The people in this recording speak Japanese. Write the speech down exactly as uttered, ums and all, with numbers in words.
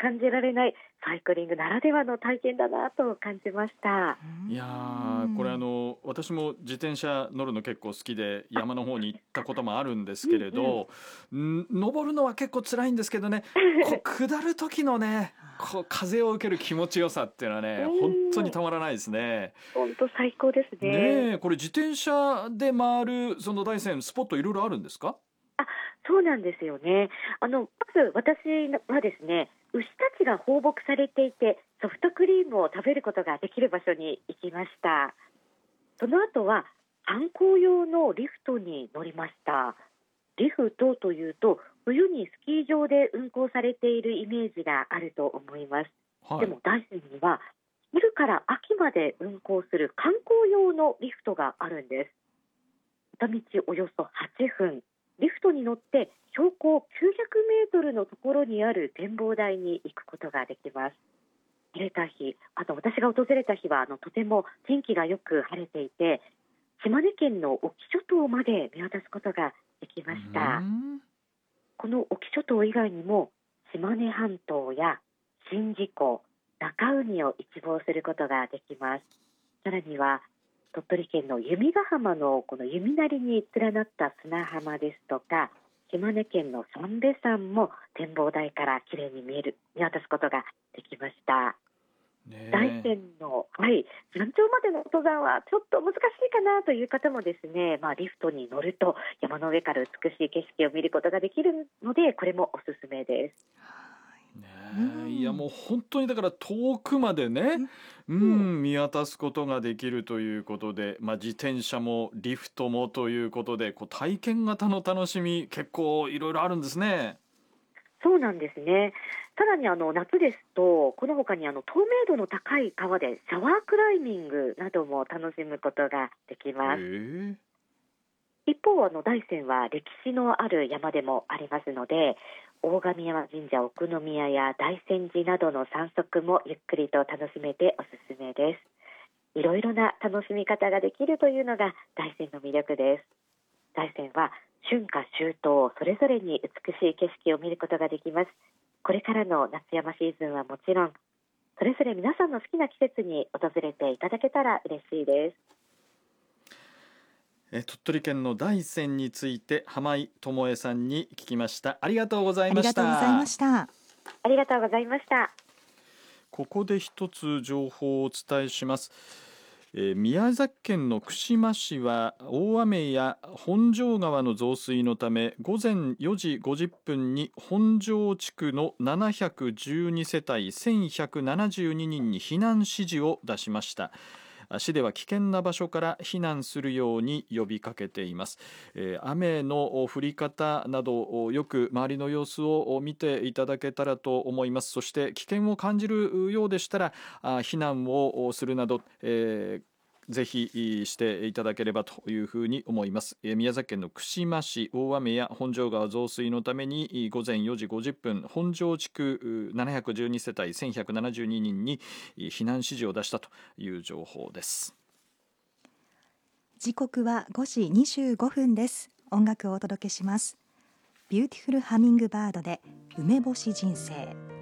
感じられないサイクリングならではの体験だなと感じました。 いやーこれあの私も自転車乗るの結構好きで山の方に行ったこともあるんですけれど、うんうん、ん登るのは結構辛いんですけどねこう下る時のねこう風を受ける気持ちよさっていうのはね本当にたまらないですね。 本当最高ですね。 ねえこれ自転車で回るその大山スポットいろいろあるんですか？ あ、そうなんですよね。あのまず私はですね、牛たちが放牧されていてソフトクリームを食べることができる場所に行きました。その後は観光用のリフトに乗りました。リフトというと冬にスキー場で運行されているイメージがあると思います。 はい、 でも大山には春から秋まで運行する観光用のリフトがあるんです。片道およそはちふん、リフトに乗って標高きゅうひゃくメートルのところにある展望台に行くことができます。晴れた日、あと私が訪れた日はあのとても天気がよく晴れていて島根県の隠岐諸島まで見渡すことができました。この隠岐諸島以外にも島根半島や宍道湖、中海を一望することができます。さらには鳥取県の弓ヶ浜のこの弓なりに連なった砂浜ですとか島根県の三瓶山も展望台からきれいに見える見渡すことができました。大山の、はい、山頂までの登山はちょっと難しいかなという方もですね、まあ、リフトに乗ると山の上から美しい景色を見ることができるのでこれもおすすめです。 ね、いやもう本当にだから遠くまでね、うん、見渡すことができるということで、まあ、自転車もリフトもということでこう体験型の楽しみ結構いろいろあるんですね。 そうなんですね。さらにあの夏ですとこの他にあの透明度の高い川でシャワークライミングなども楽しむことができます。一方あの大山は歴史のある山でもありますので大神山神社奥宮や大山寺などの散策もゆっくりと楽しめておすすめです。いろいろな楽しみ方ができるというのが大山の魅力です。大山は春夏秋冬それぞれに美しい景色を見ることができます。これからの夏山シーズンはもちろんそれぞれ皆さんの好きな季節に訪れていただけたら嬉しいです。 え鳥取県の大山について浜井智恵さんに聞きました。ありがとうございました。 ありがとうございました。 ありがとうございました。 ここで一つ情報をお伝えします。えー、宮崎県の串間市は大雨や本庄川の増水のため午前よじごじゅっぷんに本庄地区のななひゃくじゅうにせたいせんひゃくななじゅうににんに避難指示を出しました。市では危険な場所から避難するように呼びかけています。えー、雨の降り方などよく周りの様子を見ていただけたらと思います。そして危険を感じるようでしたら避難をするなど、えーぜひしていただければというふうに思います。宮崎県の串間市大雨や本庄川増水のために午前よじごじゅっぷん本庄地区ななひゃくじゅうにせたいせんひゃくななじゅうににんに避難指示を出したという情報です。 時刻はごじにじゅうごふんです。音楽をお届けします。ビューティフルハミングバードで梅干し人生。